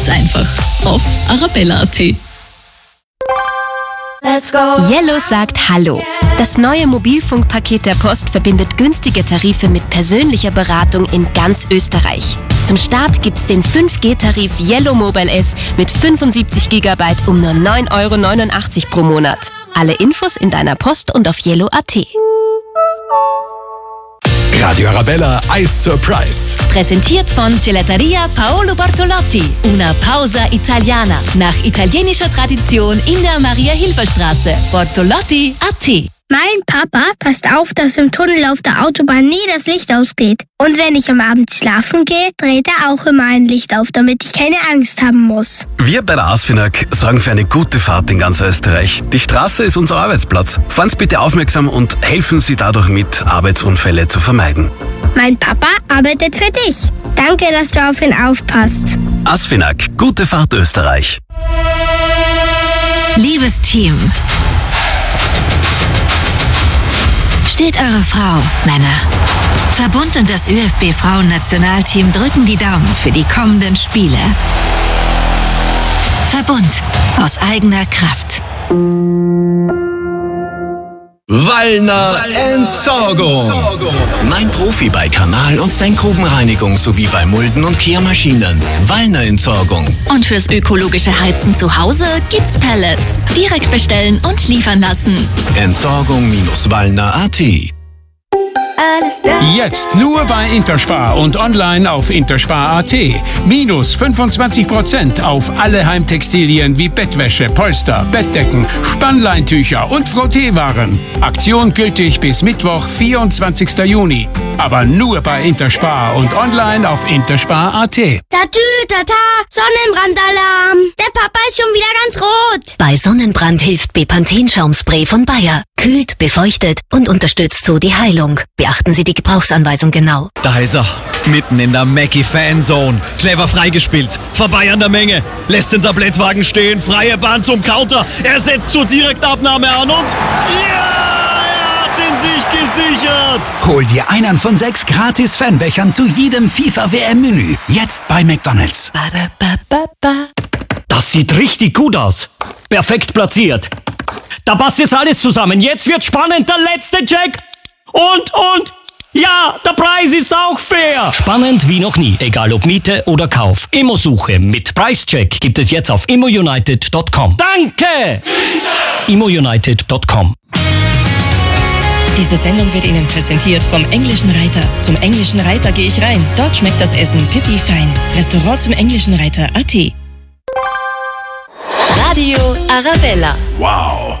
Ganz einfach. Auf arabella.at. Let's go. Yellow sagt Hallo. Das neue Mobilfunkpaket der Post verbindet günstige Tarife mit persönlicher Beratung in ganz Österreich. Zum Start gibt's den 5G-Tarif Yellow Mobile S mit 75 GB um nur 9,89 € pro Monat. Alle Infos in deiner Post und auf yellow.at. Radio Arabella Ice Surprise. Präsentiert von Gelateria Paolo Bortolotti. Una pausa italiana. Nach italienischer Tradition in der Maria-Hilfer-Straße. Bortolotti.at. Mein Papa passt auf, dass im Tunnel auf der Autobahn nie das Licht ausgeht. Und wenn ich am Abend schlafen gehe, dreht er auch immer ein Licht auf, damit ich keine Angst haben muss. Wir bei der ASFINAG sorgen für eine gute Fahrt in ganz Österreich. Die Straße ist unser Arbeitsplatz. Fahren Sie bitte aufmerksam und helfen Sie dadurch mit, Arbeitsunfälle zu vermeiden. Mein Papa arbeitet für dich. Danke, dass du auf ihn aufpasst. ASFINAG, gute Fahrt Österreich. Liebes Team, steht eure Frau, Männer. Verbund und das ÖFB-Frauen-Nationalteam drücken die Daumen für die kommenden Spiele. Verbund aus eigener Kraft. Wallner Entsorgung. Mein Profi bei Kanal- und Senkgrubenreinigung sowie bei Mulden- und Kehrmaschinen. Wallner Entsorgung. Und fürs ökologische Heizen zu Hause gibt's Pellets. Direkt bestellen und liefern lassen. Entsorgung-wallner.at. Jetzt nur bei Interspar und online auf interspar.at. Minus 25% auf alle Heimtextilien wie Bettwäsche, Polster, Bettdecken, Spannleintücher und Frotteewaren. Aktion gültig bis Mittwoch, 24. Juni. Aber nur bei Interspar und online auf interspar.at. Tatütata, Sonnenbrandalarm. Der Papa ist schon wieder ganz rot. Bei Sonnenbrand hilft Bepanthen-Schaumspray von Bayer. Kühlt, befeuchtet und unterstützt so die Heilung. Beachten Sie die Gebrauchsanweisung genau. Da ist er, mitten in der Mackie-Fanzone. Clever freigespielt, vorbei an der Menge. Lässt den Tablettwagen stehen, freie Bahn zum Counter. Er setzt zur Direktabnahme an und... ja, er hat ihn sich gesichert. Hol dir einen von 6 gratis Fanbechern zu jedem FIFA-WM-Menü. Jetzt bei McDonald's. Das sieht richtig gut aus. Perfekt platziert. Da passt jetzt alles zusammen. Jetzt wird spannend, der letzte Check. Und, ja, der Preis ist auch fair. Spannend wie noch nie, egal ob Miete oder Kauf. Immosuche mit Preischeck gibt es jetzt auf immounited.com. Danke! immounited.com. Diese Sendung wird Ihnen präsentiert vom Englischen Reiter. Zum Englischen Reiter gehe ich rein. Dort schmeckt das Essen pipi fein. Restaurant zum Englischen Reiter.at. Radio Arabella. Wow.